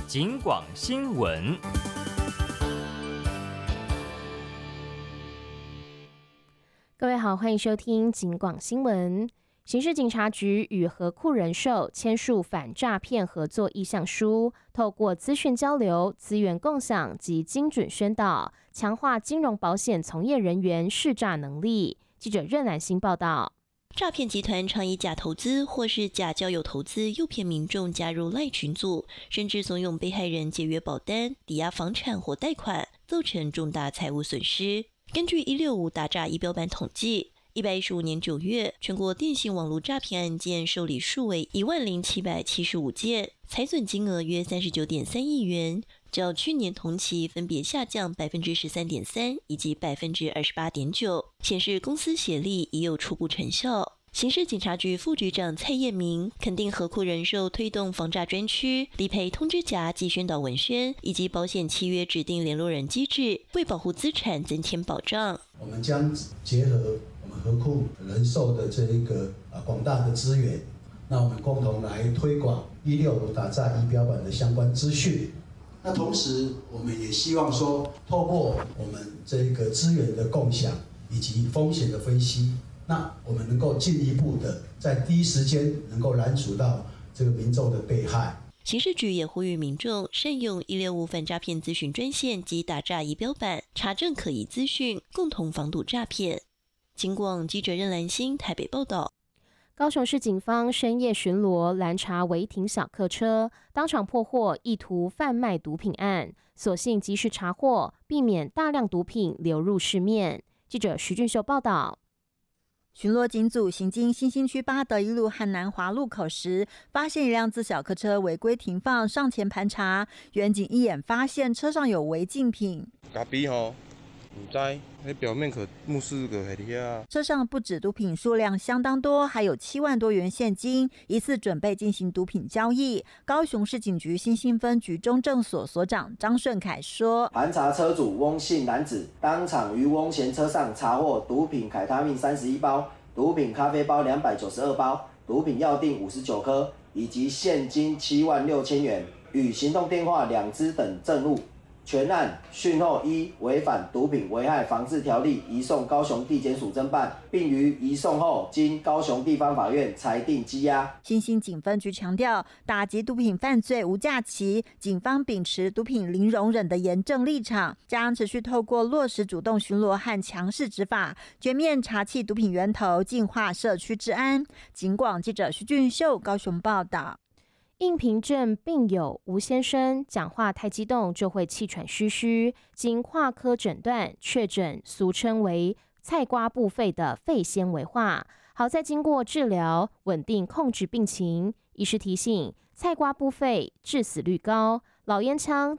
警广新闻。 各位好，欢迎收听警广新闻。刑事警察局与和库人寿签署反诈骗合作意向书，透过资讯交流、资源共享及精准宣导，强化金融保险从业人员识诈能力。记者任兰欣报道。 诈骗集团常以假投资或是假交友投资诱骗民众加入赖群组，甚至怂恿被害人解约保单、抵押房产或贷款，造成重大财务损失。根据165打诈仪表板统计，115年9月，全国电信网络诈骗案件受理数为10775件，财损金额约39.3亿元，较去年同期分别下降13.3%以及28.9%，显示公私协力已有初步成效。刑事警察局副局长蔡彦明肯定和库人寿推动防诈专区、理赔通知夹及宣导文宣，以及保险契约指定联络人机制，为保护资产增添保障。 我们将结合我们和库人寿的这一个广大的资源，那我们共同来推广165打诈仪表板的相关资讯。那同时，我们也希望说，透过我们这个资源的共享以及风险的分析，那我们能够进一步的在第一时间能够拦阻到这个民众的被害。 刑事局也呼吁民众善用165反诈骗咨询专线及打诈仪表板，查证可疑资讯，共同防堵诈骗。警广记者任兰欣台北报道。 高雄市警方深夜巡逻拦查违停小客车，当场破获意图贩卖毒品案，所幸及时查获，避免大量毒品流入市面。记者徐俊秀报道。 巡逻警组行经新兴区八德一路和南华路口时，发现一辆自小客车违规停放，上前盘查，员警一眼发现车上有违禁品。 唔知，那表面可目视个喺底下。 车上不止毒品数量相当多，还有7万多元现金，疑似准备进行毒品交易。高雄市警局新兴分局中正所所长张顺凯说：“ 盘查车主翁姓男子，当场于翁嫌车上查获毒品凯他命31包、毒品咖啡包292包、毒品药锭59颗，以及现金7万6千元与行动电话2支等证物。”全案讯后依违反毒品危害防治条例移送高雄地检署侦办，并于移送后经高雄地方法院裁定羁押。 新兴警分局强调，打击毒品犯罪无假期，警方秉持毒品零容忍的严正立场，将持续透过落实主动巡逻和强势执法，全面查缉毒品源头，净化社区治安。警广记者徐俊秀高雄报道。 应凭证病友吴先生讲话太激动就会气喘吁吁，经跨科诊断确诊俗称为菜瓜布肺的肺纤维化，好在经过治疗稳定控制病情。医师提醒，菜瓜布肺致死率高，老烟枪